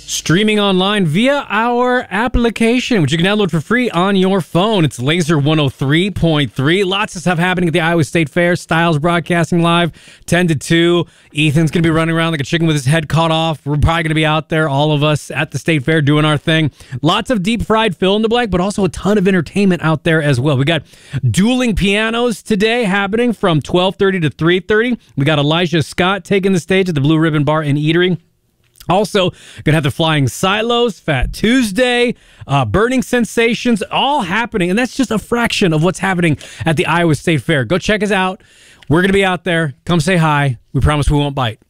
Streaming online via our application, which you can download for free on your phone. It's Laser 103.3. Lots of stuff happening at the Iowa State Fair. Styles broadcasting live 10 to 2. Ethan's going to be running around like a chicken with his head cut off. We're probably going to be out there, all of us, at the State Fair doing our thing. Lots of deep-fried fill in the blank, but also a ton of entertainment out there as well. We got dueling pianos today happening from 12:30 to 3:30. We got Elijah Scott taking the stage at the Blue Ribbon Bar and Eatery. Also, going to have the Flying Silos, Fat Tuesday, Burning Sensations, all happening. And that's just a fraction of what's happening at the Iowa State Fair. Go check us out. We're going to be out there. Come say hi. We promise we won't bite.